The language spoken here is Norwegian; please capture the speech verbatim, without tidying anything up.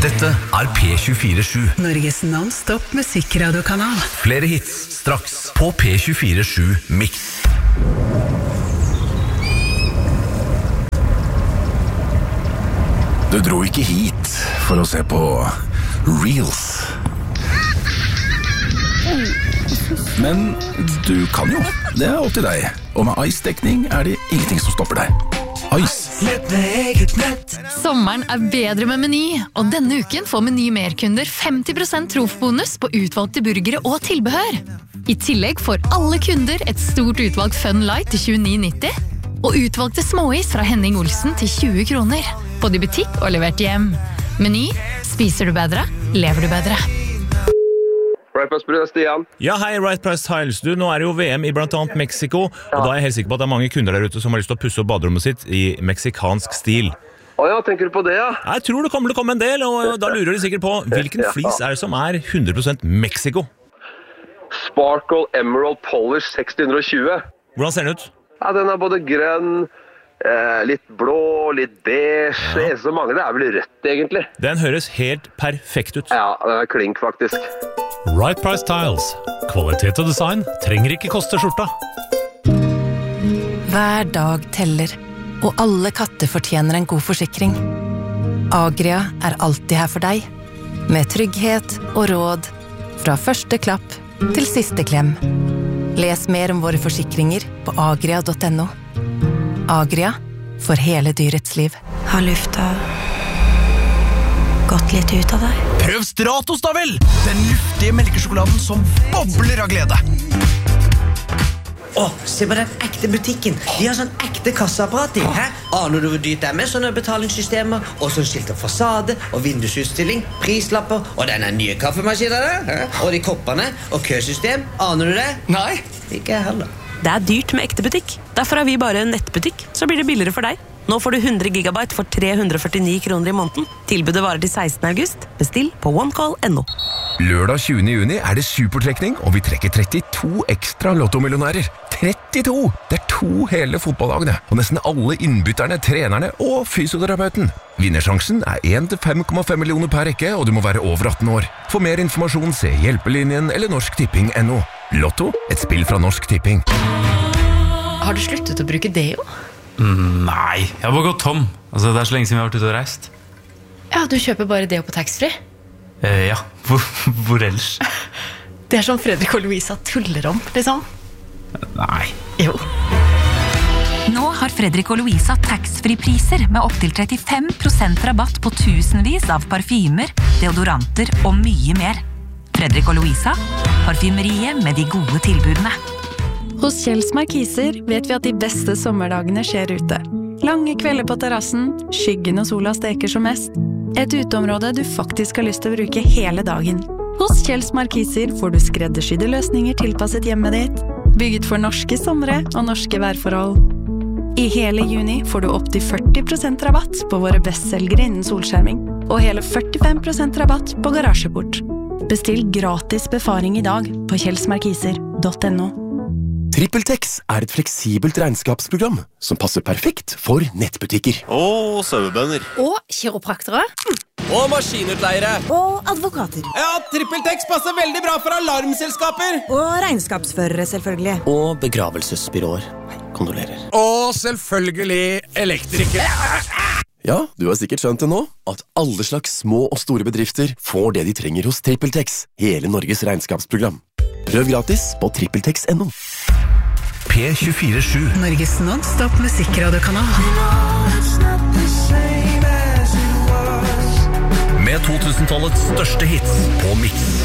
Dette er P tjuefire sju. Norges non-stop musikkradiokanal. Flere hits straks på P tjuefire sju Mix. Du dro ikke hit for å se på Reels. Men du kan jo. Det er opp til deg. Og med Ice-dekning er det ingenting som stopper deg. Ice. Sommeren er bedre med Meny, og denne uken får Meny merkunder femti prosent trofbonus på utvalgte burgere og tilbehør. I tillegg får alle kunder et stort utvalg Fun Light til tjueni nitti, og utvalgte småis fra Henning Olsen til tjue kroner. Både i butikk og levert hjem. Meny, spiser du bedre, lever du bedre. Right Price Tiles, Stian. Ja, hei, Right Price Tiles. Du, nå er det jo V M i blant annet Mexico, og da er jeg helt sikker på at det er mange kunder der ute som har lyst til å pusse opp baderommet sitt i meksikansk stil. Åja, tenker du på det, ja? Jeg tror det kommer til å komme en del, og da lurer de sikkert på hvilken flis er det som er hundre prosent Mexico? Sparkle Emerald Polish seks hundre og tjue. Hvordan ser den ut? Ja, den er både grønn, eh, litt blå, litt beige. Ja. Det eneste som mangler er vel rødt, egentlig. Den høres helt perfekt ut. Ja, den er klink, faktisk. Right Price Tiles. Kvalitet og design trenger ikke koste skjorta. Hver dag teller, og alle katter fortjener en god forsikring. Agria er alltid her for deg, med trygghet og råd, fra første klapp til siste klem. Les mer om våre forsikringer på agria punktum no. Agria, for hele dyrets liv. Har lufta gått litt ut av deg? Prøv Stratos da vel! Den luftige melkesjokoladen som bobler av glede. Åh, se på den ekte butikken. De har sånn ekte kasseapparat i. Hæ? Aner du hvor dyrt det er med sånne betalingssystemer? Og sånn skilt av fasade og vindusutstilling, prislapper og denne nye kaffemaskinen der. Hæ? Og de koppene og køsystem. Aner du det? Nei. Ikke jeg heller. Det er dyrt med ekte butikk. Derfor er vi bare en nettbutikk. Så blir det billigere for deg. Nå får du hundre gigabyte for tre hundre og førtini kroner i måneden. Tilbudet varer til sekstende august. Bestill på onecall punktum no. Lørdag tjuende juni er det supertrekning, og vi trekker trettito ekstra lottomillionærer. trettito! Det er to hele fotballagene, og nesten alle innbytterne, trenerne og fysioterapeuten. Vinnersjansen er én til fem komma fem millioner per rekke, og du må være over atten år. For mer informasjon, se Hjelpelinjen eller Norsk Tipping punktum no. Lotto, et spill fra Norsk Tipping. Har du sluttet å bruke deo? Mm, nei, jeg har bare gått tom. Altså, det er så lenge siden vi har vært ute og reist. Ja, du kjøper bare deo på taxfree. eh, Ja, hvor, hvor ellers? Det er som Fredrik og Louisa tuller om, liksom. Nei. Jo. Nå har Fredrik og Louisa taxfree-priser med opp til trettifem prosent rabatt på tusenvis av parfymer, deodoranter og mye mer. Fredrik og Louisa, parfymeriet med de gode tilbudene. Hos Kjells Markiser vet vi at de beste sommerdagene skjer ute. Lange kvelder på terrassen, skyggen og sola steker som mest. Et uteområde du faktisk har lyst til å bruke hele dagen. Hos Kjells Markiser får du skreddersydde løsninger tilpasset hjemmet ditt, bygget for norske somre og norske værforhold. I hele juni får du opp til førti prosent rabatt på våre bestselgere innen solskjerming, og hele førtifem prosent rabatt på garasjeport. Bestill gratis befaring i dag på kjellsmarkiser punktum no. TrippelTex er et fleksibelt regnskapsprogram som passer perfekt for nettbutikker. Og sauebønder. Og kiropraktere. Og maskinutleiere. Og advokater. Ja, TrippelTex passer veldig bra for alarmselskaper. Og regnskapsførere, selvfølgelig. Og begravelsesbyråer. Kondolerer. Og selvfølgelig elektrikere. Ja, du har sikkert skjønt det nå, at alle slags små og store bedrifter får det de trenger hos TrippelTex, hele Norges regnskapsprogram. Prøv gratis på trippeltex punktum no. P tjuefire sju. Norges non-stop musikkradiokanal. Med to tusen-tallets største hits på Mix.